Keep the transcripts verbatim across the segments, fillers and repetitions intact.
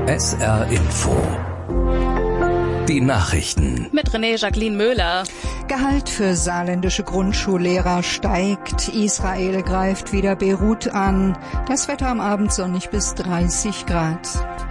S R Info. Die Nachrichten. Mit René Jacqueline Möhler. Gehalt für saarländische Grundschullehrer steigt. Israel greift wieder Beirut an. Das Wetter am Abend sonnig bis dreißig Grad.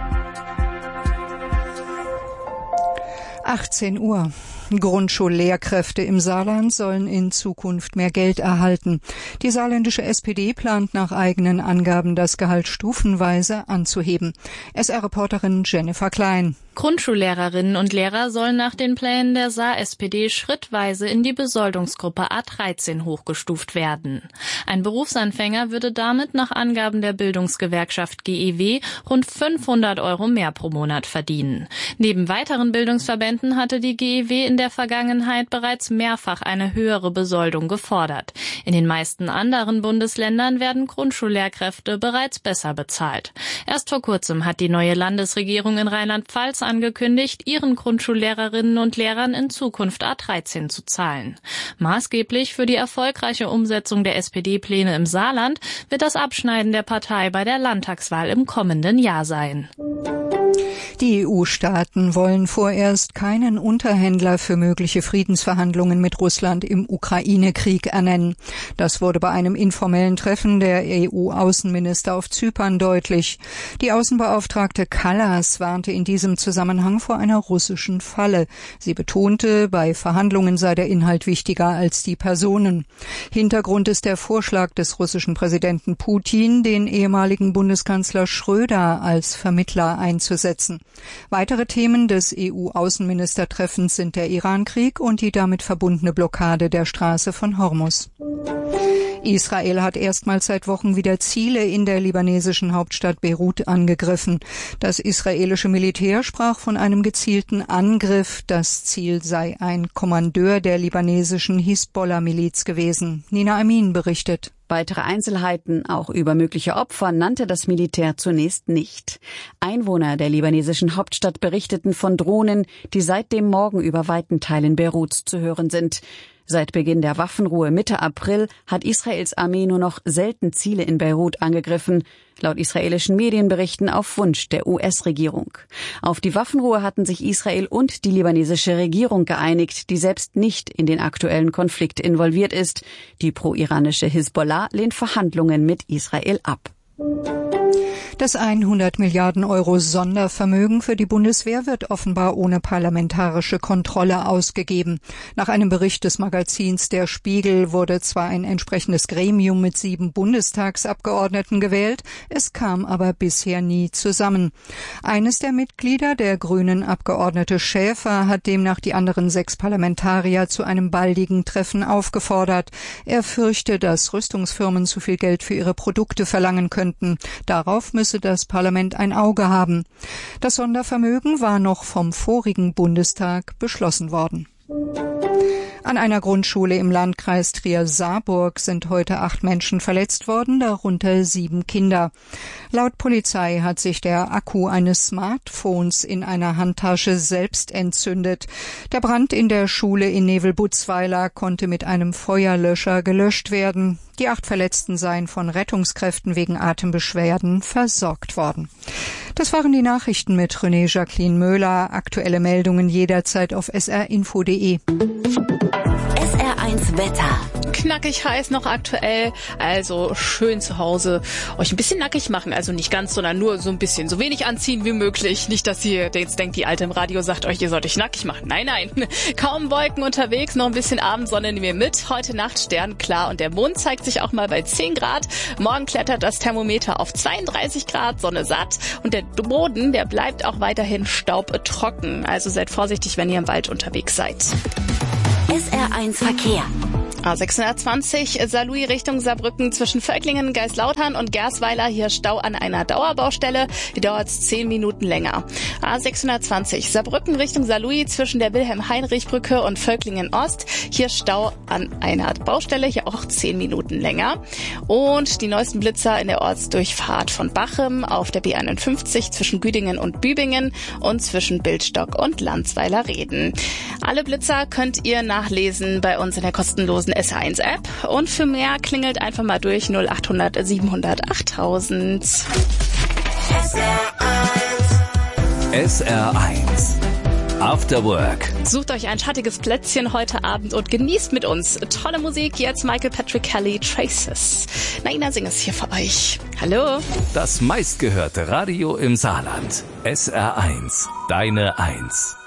achtzehn Uhr. Grundschullehrkräfte im Saarland sollen in Zukunft mehr Geld erhalten. Die saarländische S P D plant nach eigenen Angaben, das Gehalt stufenweise anzuheben. S R-Reporterin Jennifer Klein. Grundschullehrerinnen und Lehrer sollen nach den Plänen der Saar-S P D schrittweise in die Besoldungsgruppe A dreizehn hochgestuft werden. Ein Berufsanfänger würde damit nach Angaben der Bildungsgewerkschaft G E W rund fünfhundert Euro mehr pro Monat verdienen. Neben weiteren Bildungsverbänden hatte die G E W in der Vergangenheit bereits mehrfach eine höhere Besoldung gefordert. In den meisten anderen Bundesländern werden Grundschullehrkräfte bereits besser bezahlt. Erst vor kurzem hat die neue Landesregierung in Rheinland-Pfalz angekündigt, ihren Grundschullehrerinnen und Lehrern in Zukunft A dreizehn zu zahlen. Maßgeblich für die erfolgreiche Umsetzung der S P D-Pläne im Saarland wird das Abschneiden der Partei bei der Landtagswahl im kommenden Jahr sein. Die E U-Staaten wollen vorerst keinen Unterhändler für mögliche Friedensverhandlungen mit Russland im Ukraine-Krieg ernennen. Das wurde bei einem informellen Treffen der E U-Außenminister auf Zypern deutlich. Die Außenbeauftragte Kallas warnte in diesem Zusammenhang vor einer russischen Falle. Sie betonte, bei Verhandlungen sei der Inhalt wichtiger als die Personen. Hintergrund ist der Vorschlag des russischen Präsidenten Putin, den ehemaligen Bundeskanzler Schröder als Vermittler einzusetzen. Weitere Themen des E U-Außenministertreffens sind der Irankrieg und die damit verbundene Blockade der Straße von Hormuz. Israel hat erstmals seit Wochen wieder Ziele in der libanesischen Hauptstadt Beirut angegriffen. Das israelische Militär sprach von einem gezielten Angriff. Das Ziel sei ein Kommandeur der libanesischen Hisbollah-Miliz gewesen. Nina Amin berichtet. Weitere Einzelheiten, auch über mögliche Opfer, nannte das Militär zunächst nicht. Einwohner der libanesischen Hauptstadt berichteten von Drohnen, die seit dem Morgen über weiten Teilen Beiruts zu hören sind. Seit Beginn der Waffenruhe Mitte April hat Israels Armee nur noch selten Ziele in Beirut angegriffen, laut israelischen Medienberichten auf Wunsch der U S-Regierung. Auf die Waffenruhe hatten sich Israel und die libanesische Regierung geeinigt, die selbst nicht in den aktuellen Konflikt involviert ist. Die pro-iranische Hisbollah lehnt Verhandlungen mit Israel ab. Das hundert Milliarden Euro Sondervermögen für die Bundeswehr wird offenbar ohne parlamentarische Kontrolle ausgegeben. Nach einem Bericht des Magazins Der Spiegel wurde zwar ein entsprechendes Gremium mit sieben Bundestagsabgeordneten gewählt, es kam aber bisher nie zusammen. Eines der Mitglieder, der grünen Abgeordnete Schäfer, hat demnach die anderen sechs Parlamentarier zu einem baldigen Treffen aufgefordert. Er fürchte, dass Rüstungsfirmen zu viel Geld für ihre Produkte verlangen könnten. Darauf müsse das Parlament ein Auge haben. Das Sondervermögen war noch vom vorigen Bundestag beschlossen worden. An einer Grundschule im Landkreis Trier-Saarburg sind heute acht Menschen verletzt worden, darunter sieben Kinder. Laut Polizei hat sich der Akku eines Smartphones in einer Handtasche selbst entzündet. Der Brand in der Schule in Nevel-Butzweiler konnte mit einem Feuerlöscher gelöscht werden. Die acht Verletzten seien von Rettungskräften wegen Atembeschwerden versorgt worden. Das waren die Nachrichten mit René Jacqueline Möhler. Aktuelle Meldungen jederzeit auf s r info punkt d e. S R eins Wetter. Knackig heiß noch aktuell, also schön zu Hause euch ein bisschen nackig machen, also nicht ganz, sondern nur so ein bisschen, so wenig anziehen wie möglich. Nicht, dass ihr jetzt denkt, die Alte im Radio sagt euch, ihr sollt euch nackig machen. Nein, nein, kaum Wolken unterwegs, noch ein bisschen Abendsonne nehmen wir mit. Heute Nacht sternklar und der Mond zeigt sich auch mal bei zehn Grad. Morgen klettert das Thermometer auf zweiunddreißig Grad, Sonne satt und der Boden, der bleibt auch weiterhin staubtrocken. Also seid vorsichtig, wenn ihr im Wald unterwegs seid. S R eins Verkehr. A sechshundertzwanzig Saarlouis Richtung Saarbrücken zwischen Völklingen, Geislautern und Gersweiler. Hier Stau an einer Dauerbaustelle. Hier dauert es zehn Minuten länger. A sechshundertzwanzig Saarbrücken Richtung Saarlouis zwischen der Wilhelm-Heinrich-Brücke und Völklingen Ost. Hier Stau an einer Baustelle. Hier auch zehn Minuten länger. Und die neuesten Blitzer in der Ortsdurchfahrt von Bachem auf der B einundfünfzig zwischen Güdingen und Bübingen und zwischen Bildstock und Landsweiler-Reden. Alle Blitzer könnt ihr nachlesen bei uns in der kostenlosen S R eins App und für mehr klingelt einfach mal durch null achthundert siebenhundert achttausend. S R eins S R eins After Work. Sucht euch ein schattiges Plätzchen heute Abend und genießt mit uns tolle Musik. Jetzt Michael Patrick Kelly, Traces. Naina singt es hier für euch. Hallo. Das meistgehörte Radio im Saarland. S R eins, deine Eins.